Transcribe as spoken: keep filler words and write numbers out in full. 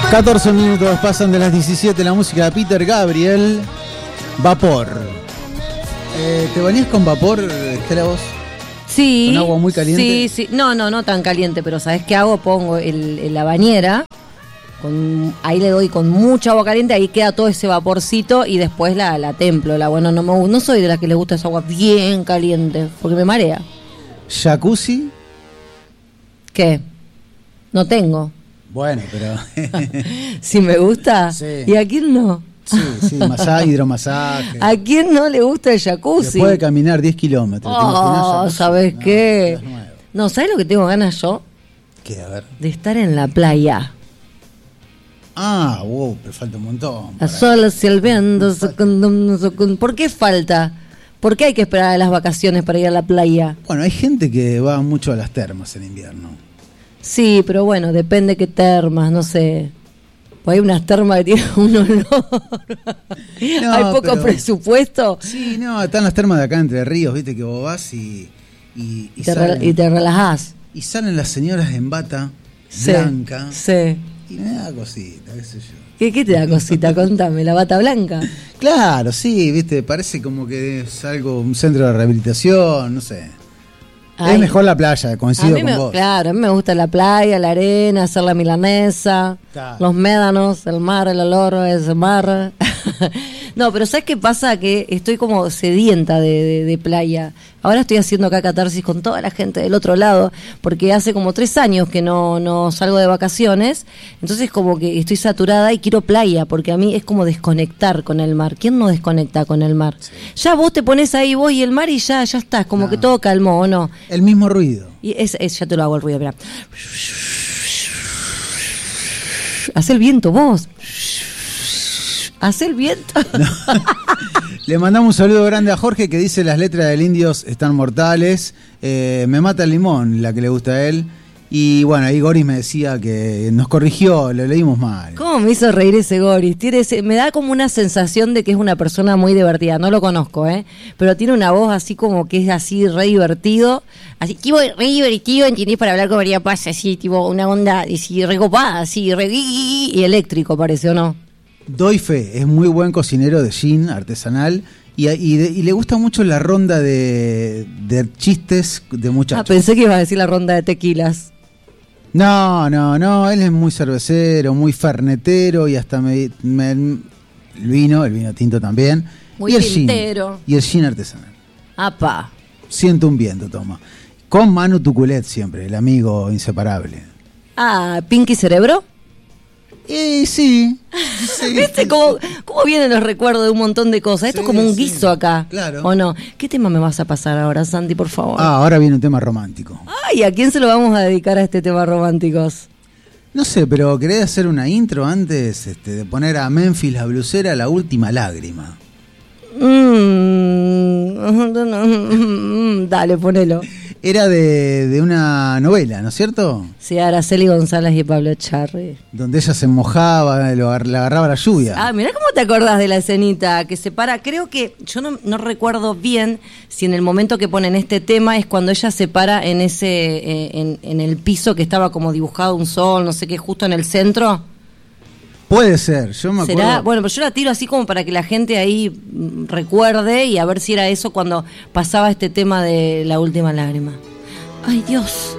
catorce minutos pasan de las diecisiete, la música de Peter Gabriel, Vapor. Eh, ¿Te bañás con vapor, Estela, vos? Sí. ¿Con agua muy caliente? Sí, sí. No, no, no tan caliente, pero ¿sabés qué hago? Pongo el, el- la bañera, con, ahí le doy con mucha agua caliente, ahí queda todo ese vaporcito y después la, la templo. La, bueno, no, me, no soy de las que les gusta esa agua bien caliente, porque me marea. ¿Jacuzzi? ¿Qué? No tengo. Bueno, pero... Si me gusta. Sí. ¿Y a quién no? sí, sí, masaje, hidromasaje. ¿A quién no le gusta el jacuzzi? Después de caminar diez kilómetros. ¿te imaginás Oh, jacuzzi? ¿sabés No, qué? estás nuevo. No, ¿sabés lo que tengo ganas yo? ¿Qué? A ver. De estar en la playa. Ah, wow, pero falta un montón. A para- solas y al viento. socundum, socundum. ¿Por qué falta? ¿Por qué hay que esperar a las vacaciones para ir a la playa? Bueno, hay gente que va mucho a las termas en invierno. Sí, pero bueno, depende qué termas, no sé. Pues hay unas termas que tienen un olor. No, hay poco pero- presupuesto. Sí, no, están las termas de acá Entre Ríos, viste que vos vas y... Y, y Y te, salen, re- y te relajás. y salen las señoras en bata Sí, blanca. sí. Y me da cosita, qué sé yo. ¿Qué, ¿Qué te da cosita? Contame, la bata blanca. Claro, sí, viste, parece como que es algo, un centro de rehabilitación, no sé. Ay, Es mejor la playa, a coincido mí con me, vos. claro, a mí me gusta la playa, la arena, hacer la milanesa, Claro. los médanos, el mar, el olor, ese mar. No, pero ¿sabes qué pasa? Que estoy como sedienta de, de- de playa. Ahora estoy haciendo acá catarsis con toda la gente del otro lado, porque hace como tres años que no, no salgo de vacaciones, entonces como que estoy saturada y quiero playa, porque a mí es como desconectar con el mar. ¿Quién no desconecta con el mar? Ya vos te pones ahí vos y el mar y ya, ya estás, como No. que todo calmó, ¿o no? El mismo ruido. Y es, es- ya te lo hago el ruido, mira. Haz el viento vos. Haz el viento. Le mandamos un saludo grande a Jorge que dice las letras del Indios están mortales. Eh, me mata el limón, la que le gusta a él. Y bueno, ahí Goris me decía que nos corrigió, lo leímos mal. ¿Cómo me hizo reír ese Goris? Tiene ese- me da como una sensación de que es una persona muy divertida. No lo conozco, ¿eh? Pero tiene una voz así como que es así re divertido. Así, tipo re divertido, ¿entendés? Para hablar con María Paz, así, tipo una onda así recopada, así, re y eléctrico parece, ¿o no? Doy fe, es muy buen cocinero de gin artesanal y, y, de- y le gusta mucho la ronda de, de chistes de Ah, muchachos. pensé que iba a decir la ronda de tequilas. No, no, no, él es muy cervecero, muy fernetero y hasta me, me- el vino, el vino tinto también. Muy y el gin, tintero. y el gin artesanal. Apa. Siento un viento, toma. Con Manu Tuculet siempre, el amigo inseparable. Ah, Pinky Cerebro. Y sí. sí. ¿Viste cómo, cómo vienen los recuerdos de un montón de cosas? Esto Sí, es como un sí. guiso acá. Claro. ¿O no? ¿Qué tema me vas a pasar ahora, Santi, por favor? Ah, ahora viene un tema romántico. Ay, ¿a quién se lo vamos a dedicar a este tema románticos? No sé, pero ¿querés hacer una intro antes este, de poner a Memphis la blusera La Última Lágrima? Mm, dale, ponelo. Era de, de una novela, ¿no es cierto? Sí, Araceli González y Pablo Charri. Donde ella se mojaba, lo agar- le agarraba la lluvia. Ah, mirá cómo te acordás de la escenita que se para. Creo que, yo no, no recuerdo bien si en el momento que ponen este tema es cuando ella se para en ese, eh, en, en el piso que estaba como dibujado un sol, no sé qué, justo en el centro. Puede ser, yo me acuerdo. ¿Será? Bueno, pero yo la tiro así como para que la gente ahí mm, recuerde y a ver si era eso cuando pasaba este tema de La Última Lágrima. Ay, Dios.